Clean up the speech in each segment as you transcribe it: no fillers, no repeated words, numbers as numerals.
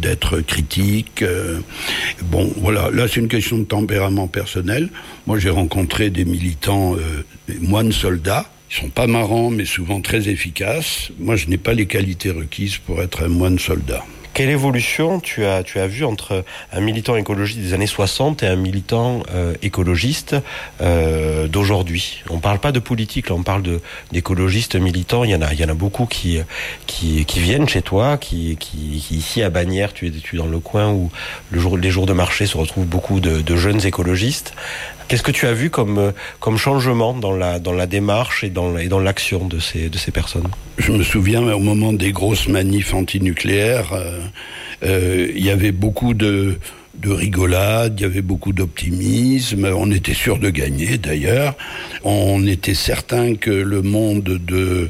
d'être critique. Bon, voilà, là c'est une question de tempérament personnel. Moi j'ai rencontré des militants, des moines soldats. Ils sont pas marrants, mais souvent très efficaces. Moi je n'ai pas les qualités requises pour être un moine soldat. Quelle évolution tu as vu entre un militant écologiste des années 60 et un militant écologiste d'aujourd'hui? On parle pas de politique, là, on parle d'écologistes militants. Il y en a beaucoup qui viennent chez toi, qui ici à Bagnères, tu es dans le coin où les jours de marché se retrouvent beaucoup de jeunes écologistes. Qu'est-ce que tu as vu comme changement dans la démarche et dans l'action de ces personnes? Je me souviens, au moment des grosses manifs antinucléaires, il y avait beaucoup de rigolade, il y avait beaucoup d'optimisme, on était sûr de gagner d'ailleurs, on était certain que le monde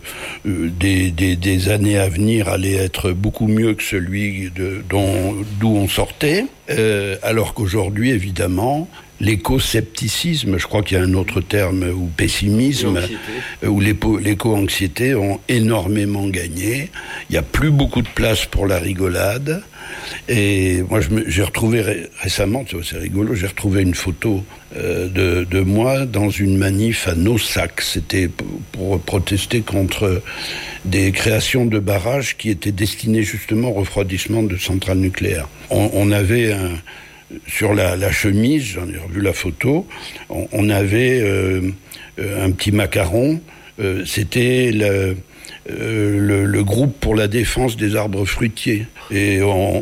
des années à venir allait être beaucoup mieux que celui d'où on sortait, alors qu'aujourd'hui évidemment, l'éco-scepticisme, je crois qu'il y a un autre terme, ou pessimisme, ou l'éco-anxiété ont énormément gagné. Il n'y a plus beaucoup de place pour la rigolade. Et moi, j'ai retrouvé récemment, c'est rigolo, j'ai retrouvé une photo de moi dans une manif à Naussac. C'était pour protester contre des créations de barrages qui étaient destinées justement au refroidissement de centrales nucléaires. On avait sur la chemise, j'en ai revu la photo, on avait un petit macaron, c'était le groupe pour la défense des arbres fruitiers. Et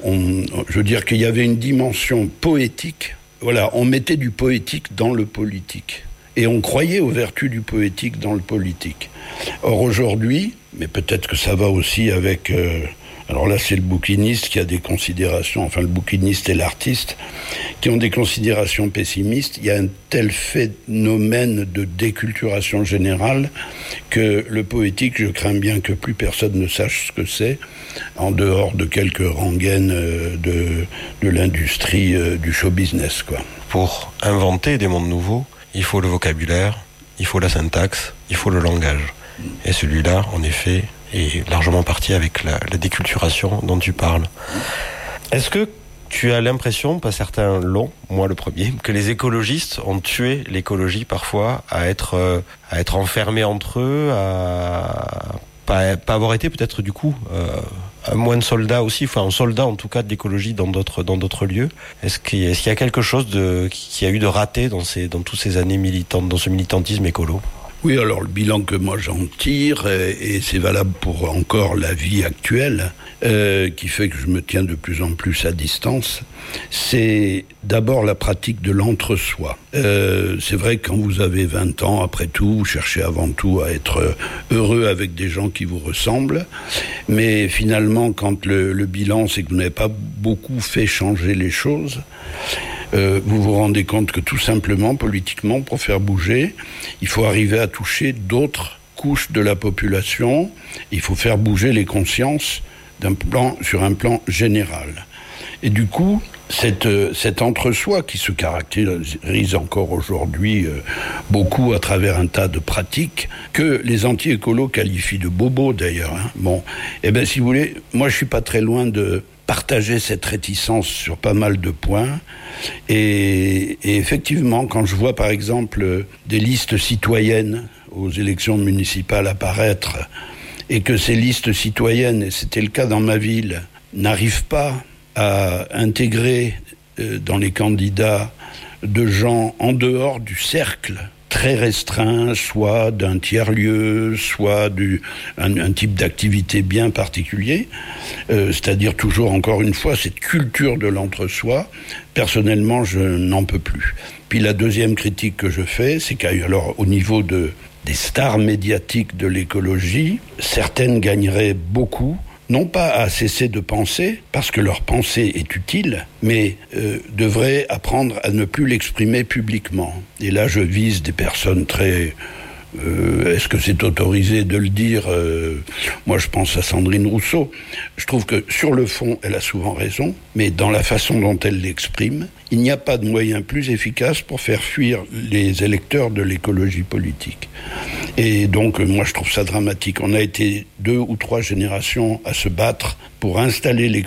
je veux dire qu'il y avait une dimension poétique. Voilà, on mettait du poétique dans le politique. Et on croyait aux vertus du poétique dans le politique. Or aujourd'hui, mais peut-être que ça va aussi avec... alors là, c'est le bouquiniste qui a des considérations, enfin le bouquiniste et l'artiste, qui ont des considérations pessimistes. Il y a un tel phénomène de déculturation générale que le poétique, je crains bien que plus personne ne sache ce que c'est, en dehors de quelques rengaines de l'industrie du show business, quoi. Pour inventer des mondes nouveaux, il faut le vocabulaire, il faut la syntaxe, il faut le langage. Et celui-là, en effet, est largement parti avec la déculturation dont tu parles. Est-ce que tu as l'impression, pas certains l'ont, moi le premier, que les écologistes ont tué l'écologie parfois à être enfermés entre eux, à pas avoir été peut-être du coup un moine soldat aussi, enfin un soldat en tout cas de l'écologie dans d'autres lieux. Est-ce qu'il y a quelque chose qui a eu de raté dans toutes ces années militantes, dans ce militantisme écolo? Oui, alors le bilan que moi j'en tire, et c'est valable pour encore la vie actuelle, qui fait que je me tiens de plus en plus à distance, c'est d'abord la pratique de l'entre-soi. C'est vrai que quand vous avez 20 ans, après tout, vous cherchez avant tout à être heureux avec des gens qui vous ressemblent, mais finalement, quand le bilan, c'est que vous n'avez pas beaucoup fait changer les choses, vous vous rendez compte que tout simplement, politiquement, pour faire bouger, il faut arriver à toucher d'autres couches de la population. Il faut faire bouger les consciences sur un plan général. Et du coup, cet entre-soi qui se caractérise encore aujourd'hui beaucoup à travers un tas de pratiques que les anti-écolos qualifient de bobos d'ailleurs. Hein. Bon, eh bien si vous voulez, moi je suis pas très loin de partager cette réticence sur pas mal de points. Et effectivement, quand je vois par exemple des listes citoyennes aux élections municipales apparaître, et que ces listes citoyennes, et c'était le cas dans ma ville, n'arrivent pas à intégrer dans les candidats de gens en dehors du cercle très restreint, soit d'un tiers-lieu, soit un type d'activité bien particulier, c'est-à-dire toujours, encore une fois, cette culture de l'entre-soi, personnellement, je n'en peux plus. Puis la deuxième critique que je fais, c'est qu'alors, au niveau des stars médiatiques de l'écologie, certaines gagneraient beaucoup, non pas à cesser de penser, parce que leur pensée est utile, mais devraient apprendre à ne plus l'exprimer publiquement. Et là, je vise des personnes très... est-ce que c'est autorisé de le dire? Moi, je pense à Sandrine Rousseau. Je trouve que, sur le fond, elle a souvent raison, mais dans la façon dont elle l'exprime, il n'y a pas de moyen plus efficace pour faire fuir les électeurs de l'écologie politique. Et donc, moi, je trouve ça dramatique. On a été 2 ou 3 générations à se battre pour installer